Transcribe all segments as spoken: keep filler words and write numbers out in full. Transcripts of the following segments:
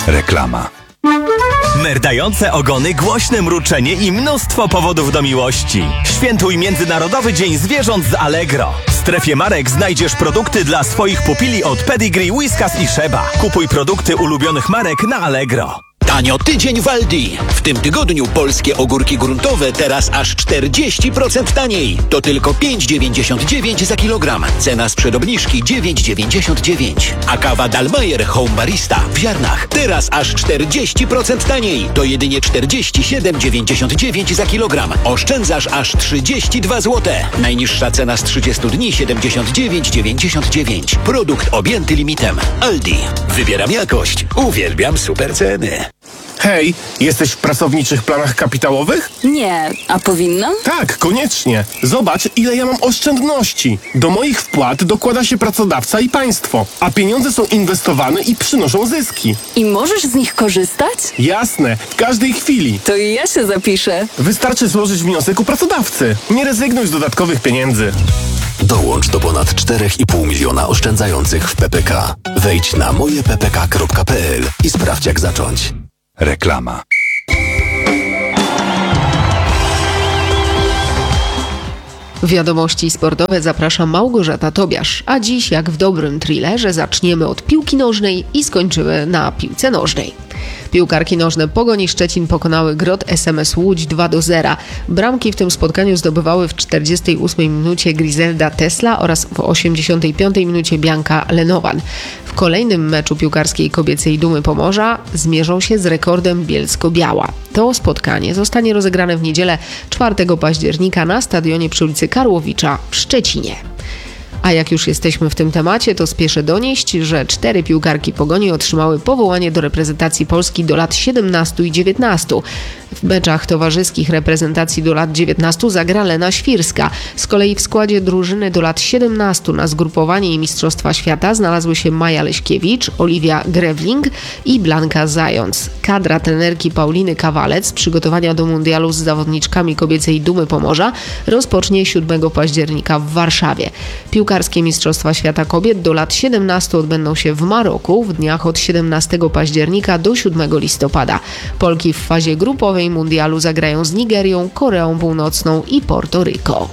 Reklama. Merdające ogony, głośne mruczenie i mnóstwo powodów do miłości. Świętuj Międzynarodowy Dzień Zwierząt z Allegro. W strefie marek znajdziesz produkty dla swoich pupili od Pedigree, Whiskas i Sheba. Kupuj produkty ulubionych marek na Allegro. Tanio tydzień w Aldi. W tym tygodniu polskie ogórki gruntowe teraz aż czterdzieści procent taniej. To tylko pięć dziewięćdziesiąt dziewięć za kilogram. Cena sprzed obniżki dziewięć dziewięćdziesiąt dziewięć. A kawa Dalmayer Home Barista w ziarnach teraz aż czterdzieści procent taniej. To jedynie czterdzieści siedem dziewięćdziesiąt dziewięć za kilogram. Oszczędzasz aż trzydzieści dwa złote. Najniższa cena z trzydziestu dni siedemdziesiąt dziewięć dziewięćdziesiąt dziewięć. Produkt objęty limitem. Aldi. Wybieram jakość. Uwielbiam super ceny. Hej, jesteś w pracowniczych planach kapitałowych? Nie, a powinnam? Tak, koniecznie. Zobacz, ile ja mam oszczędności. Do moich wpłat dokłada się pracodawca i państwo, a pieniądze są inwestowane i przynoszą zyski. I możesz z nich korzystać? Jasne, w każdej chwili. To i ja się zapiszę. Wystarczy złożyć wniosek u pracodawcy. Nie rezygnuj z dodatkowych pieniędzy. Dołącz do ponad cztery i pół miliona oszczędzających w P P K. Wejdź na moje p p k kropka p l i sprawdź, jak zacząć. Reklama. Wiadomości sportowe zaprasza Małgorzata Tobiasz, a dziś jak w dobrym thrillerze zaczniemy od piłki nożnej i skończymy na piłce nożnej. Piłkarki nożne Pogoni Szczecin pokonały Grot S M S Łódź dwa do zera. Bramki w tym spotkaniu zdobywały w czterdziestej ósmej minucie Griselda Tesla oraz w osiemdziesiątej piątej minucie Bianka Lenowan. W kolejnym meczu piłkarskiej kobiecej Dumy Pomorza zmierzą się z rekordem Bielsko-Biała. To spotkanie zostanie rozegrane w niedzielę czwartego października na stadionie przy ulicy Karłowicza w Szczecinie. A jak już jesteśmy w tym temacie, to spieszę donieść, że cztery piłkarki Pogoni otrzymały powołanie do reprezentacji Polski do lat siedemnastu i dziewiętnastu. W meczach towarzyskich reprezentacji do lat dziewiętnastu zagra Lena Świrska. Z kolei w składzie drużyny do lat siedemnastu na zgrupowanie i Mistrzostwa Świata znalazły się Maja Leśkiewicz, Oliwia Grewling i Blanka Zając. Kadra trenerki Pauliny Kawalec przygotowania do mundialu z zawodniczkami kobiecej Dumy Pomorza rozpocznie siódmego października w Warszawie. Piłkarskie Mistrzostwa Świata Kobiet do lat siedemnastu odbędą się w Maroku w dniach od siedemnastego października do siódmego listopada. Polki w fazie grupowej mundialu zagrają z Nigerią, Koreą Północną i Porto-Rico.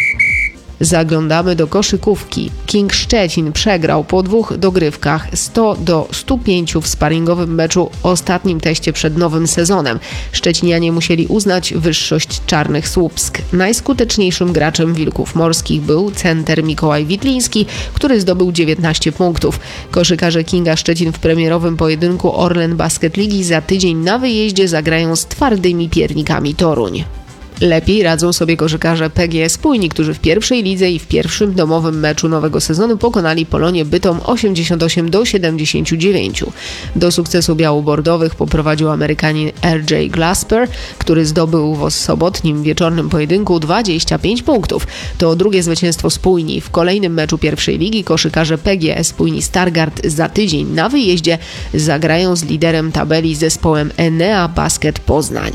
Zaglądamy do koszykówki. King Szczecin przegrał po dwóch dogrywkach sto do stu pięciu w sparingowym meczu ostatnim teście przed nowym sezonem. Szczecinianie musieli uznać wyższość Czarnych Słupsk. Najskuteczniejszym graczem Wilków Morskich był center Mikołaj Witliński, który zdobył dziewiętnaście punktów. Koszykarze Kinga Szczecin w premierowym pojedynku Orlen Basket Ligi za tydzień na wyjeździe zagrają z twardymi piernikami Toruń. Lepiej radzą sobie koszykarze P G S Płyni, którzy w pierwszej lidze i w pierwszym domowym meczu nowego sezonu pokonali Polonię Bytom osiemdziesiąt osiem do siedemdziesięciu dziewięciu. Do sukcesu białobordowych poprowadził Amerykanin R J Glasper, który zdobył w sobotnim wieczornym pojedynku dwadzieścia pięć punktów. To drugie zwycięstwo Spójni. W kolejnym meczu pierwszej ligi koszykarze P G S Płyni Stargard za tydzień na wyjeździe zagrają z liderem tabeli zespołem Enea Basket Poznań.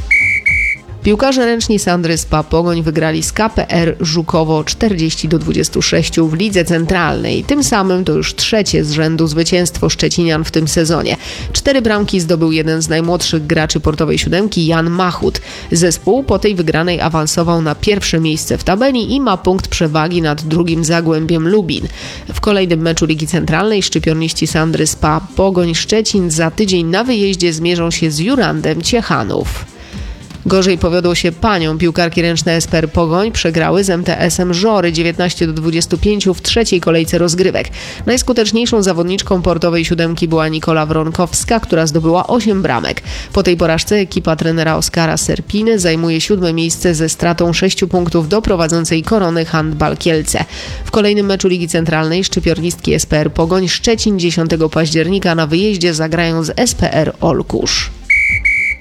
Piłkarze ręczni Sandry Spa Pogoń wygrali z K P R Żukowo czterdzieści do dwudziestu sześciu w Lidze Centralnej. Tym samym to już trzecie z rzędu zwycięstwo Szczecinian w tym sezonie. Cztery bramki zdobył jeden z najmłodszych graczy portowej siódemki, Jan Machut. Zespół po tej wygranej awansował na pierwsze miejsce w tabeli i ma punkt przewagi nad drugim Zagłębiem Lubin. W kolejnym meczu Ligi Centralnej szczypiorniści Sandry Spa Pogoń Szczecin za tydzień na wyjeździe zmierzą się z Jurandem Ciechanów. Gorzej powiodło się paniom. Piłkarki ręczne S P R Pogoń przegrały z M T S-em Żory dziewiętnaście do dwudziestu pięciu w trzeciej kolejce rozgrywek. Najskuteczniejszą zawodniczką portowej siódemki była Nikola Wronkowska, która zdobyła osiem bramek. Po tej porażce ekipa trenera Oskara Serpiny zajmuje siódme miejsce ze stratą sześciu punktów do prowadzącej Korony Handbal Kielce. W kolejnym meczu Ligi Centralnej szczypiornistki S P R Pogoń Szczecin dziesiątego października na wyjeździe zagrają z S P R Olkusz.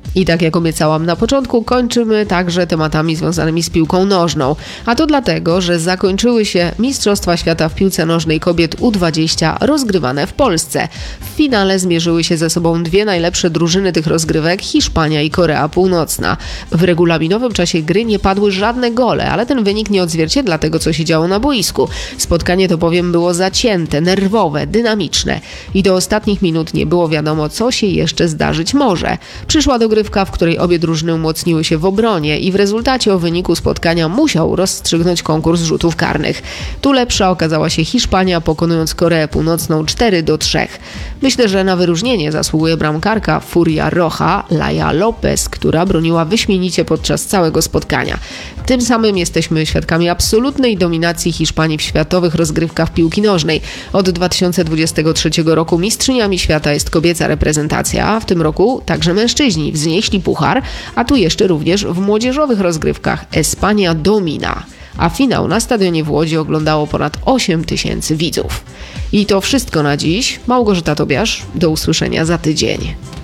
I tak jak obiecałam na początku, kończymy także tematami związanymi z piłką nożną. A to dlatego, że zakończyły się Mistrzostwa Świata w piłce nożnej kobiet U dwadzieścia rozgrywane w Polsce. W finale zmierzyły się ze sobą dwie najlepsze drużyny tych rozgrywek, Hiszpania i Korea Północna. W regulaminowym czasie gry nie padły żadne gole, ale ten wynik nie odzwierciedla tego, co się działo na boisku. Spotkanie to bowiem było zacięte, nerwowe, dynamiczne i do ostatnich minut nie było wiadomo, co się jeszcze zdarzyć może. Przyszła dogrywka, w której obie drużyny umocniły się w obronie i w rezultacie o wyniku spotkania musiał rozstrzygnąć konkurs rzutów karnych. Tu lepsza okazała się Hiszpania, pokonując Koreę Północną cztery do trzech. Myślę, że na wyróżnienie zasługuje bramkarka Furia Roja, Laia Lopez, która broniła wyśmienicie podczas całego spotkania. Tym samym jesteśmy świadkami absolutnej dominacji Hiszpanii w światowych rozgrywkach piłki nożnej. Od dwa tysiące dwudziestego trzeciego roku mistrzyniami świata jest kobieca reprezentacja, a w tym roku także mężczyźni wznieśli puchar, a tu jeszcze również w młodzieżowych rozgrywkach Espania domina. A finał na stadionie w Łodzi oglądało ponad osiem tysięcy widzów. I to wszystko na dziś. Małgorzata Tobiasz, do usłyszenia za tydzień.